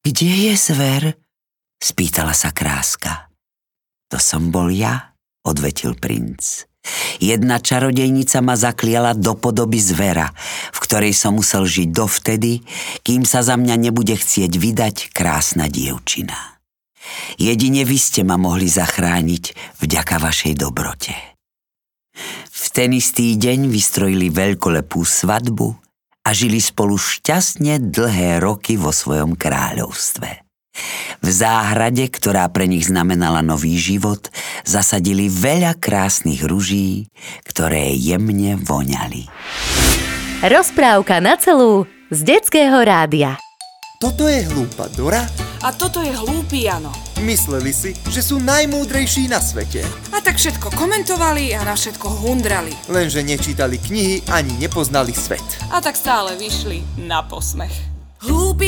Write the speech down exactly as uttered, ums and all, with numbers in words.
Kde je zver? Spýtala sa kráska. To som bol ja, odvetil princ. Jedna čarodejnica ma zakliala do podoby zvera, v ktorej som musel žiť dovtedy, kým sa za mňa nebude chcieť vydať krásna dievčina. Jedine vy ste ma mohli zachrániť vďaka vašej dobrote. V ten istý deň vystrojili veľkolepú svadbu a žili spolu šťastne dlhé roky vo svojom kráľovstve. V záhrade, ktorá pre nich znamenala nový život, zasadili veľa krásnych ruží, ktoré jemne voňali. Rozprávka na celú z Detského rádia. Toto je hlúpa Dora a toto je hlúpy Jano. Mysleli si, že sú najmúdrejší na svete. A tak všetko komentovali a na všetko hundrali. Lenže nečítali knihy ani nepoznali svet. A tak stále vyšli na posmech. Hlúpy